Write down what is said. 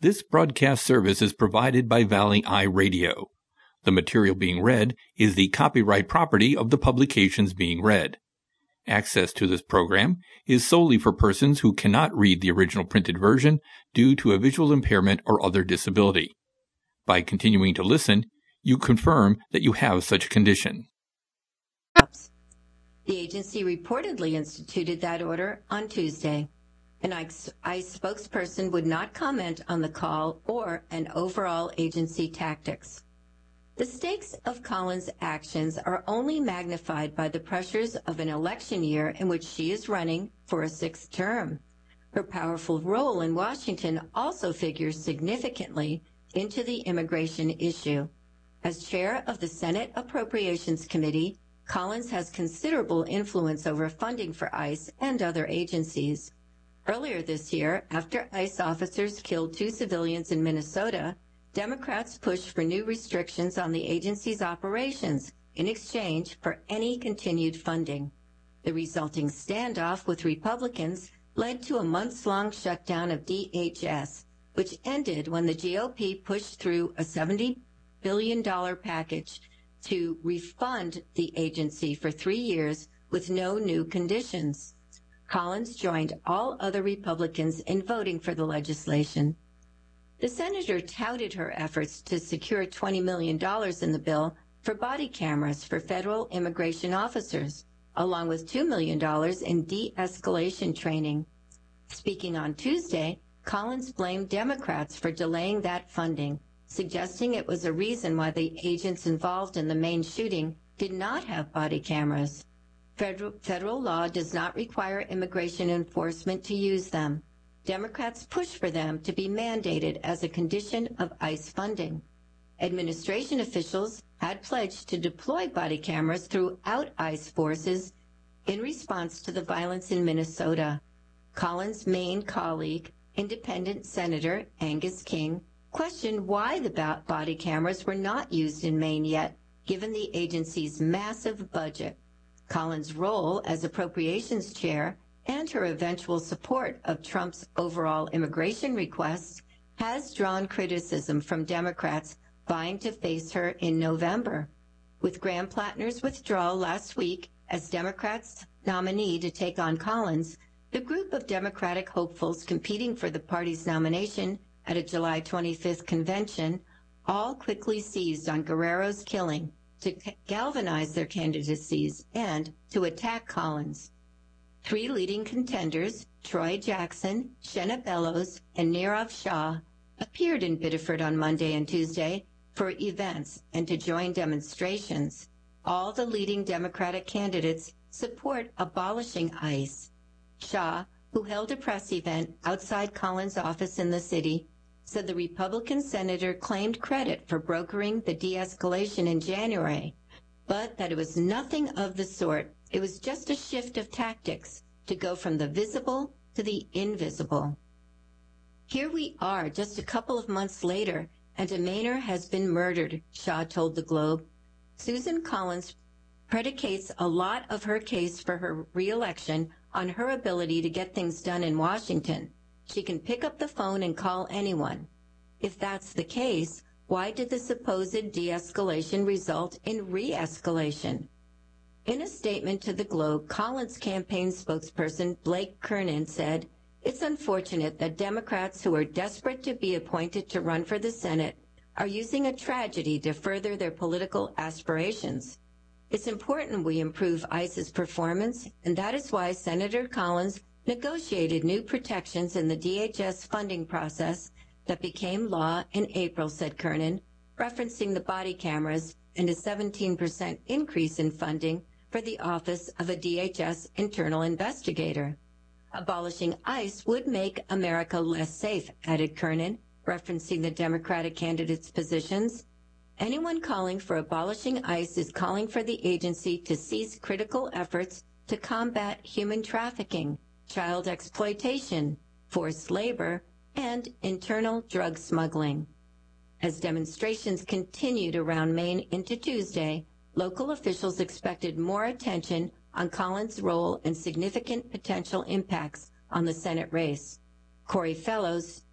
This broadcast service is provided by Valley Eye Radio. The material being read is the copyright property of the publications being read. Access to this program is solely for persons who cannot read the original printed version due to a visual impairment or other disability. By continuing to listen, you confirm that you have such a condition. The agency reportedly instituted that order on Tuesday. An ICE spokesperson would not comment on the call or an overall agency tactics. The stakes of Collins' actions are only magnified by the pressures of an election year in which she is running for a sixth term. Her powerful role in Washington also figures significantly into the immigration issue. As chair of the Senate Appropriations Committee, Collins has considerable influence over funding for ICE and other agencies. Earlier this year, after ICE officers killed 2 civilians in Minnesota, Democrats pushed for new restrictions on the agency's operations in exchange for any continued funding. The resulting standoff with Republicans led to a months-long shutdown of DHS, which ended when the GOP pushed through a $70 billion package to refund the agency for 3 years with no new conditions. Collins joined all other Republicans in voting for the legislation. The senator touted her efforts to secure $20 million in the bill for body cameras for federal immigration officers, along with $2 million in de-escalation training. Speaking on Tuesday, Collins blamed Democrats for delaying that funding, suggesting it was a reason why the agents involved in the Maine shooting did not have body cameras. Federal law does not require immigration enforcement to use them. Democrats push for them to be mandated as a condition of ICE funding. Administration officials had pledged to deploy body cameras throughout ICE forces in response to the violence in Minnesota. Collins' Maine colleague, Independent Senator Angus King, questioned why the body cameras were not used in Maine yet, given the agency's massive budget. Collins' role as appropriations chair and her eventual support of Trump's overall immigration requests has drawn criticism from Democrats vying to face her in November. With Graham Plattner's withdrawal last week as Democrats' nominee to take on Collins, the group of Democratic hopefuls competing for the party's nomination at a July 25th convention all quickly seized on Guerrero's killing to galvanize their candidacies and to attack Collins. 3 leading contenders, Troy Jackson, Shenna Bellows, and Nirav Shah, appeared in Biddeford on Monday and Tuesday for events and to join demonstrations. All the leading Democratic candidates support abolishing ICE. Shah, who held a press event outside Collins' office in the city, said the Republican senator claimed credit for brokering the de-escalation in January, but that it was nothing of the sort. It was just a shift of tactics to go from the visible to the invisible. Here we are just a couple of months later, and a Mainer has been murdered, Shah told the Globe. Susan Collins predicates a lot of her case for her re-election on her ability to get things done in Washington. She can pick up the phone and call anyone. If that's the case, why did the supposed de-escalation result in re-escalation? In a statement to the Globe, Collins' campaign spokesperson Blake Kernan said, "It's unfortunate that Democrats who are desperate to be appointed to run for the Senate are using a tragedy to further their political aspirations. It's important we improve ICE's performance, and that is why Senator Collins negotiated new protections in the DHS funding process that became law in April," said Kernan, referencing the body cameras and a 17% increase in funding for the Office of a DHS internal investigator. Abolishing ICE would make America less safe, added Kernan, referencing the Democratic candidates' positions. Anyone calling for abolishing ICE is calling for the agency to cease critical efforts to combat human trafficking, child exploitation, forced labor, and internal drug smuggling. As demonstrations continued around Maine into Tuesday, local officials expected more attention on Collins' role and significant potential impacts on the Senate race. Corey Fellows,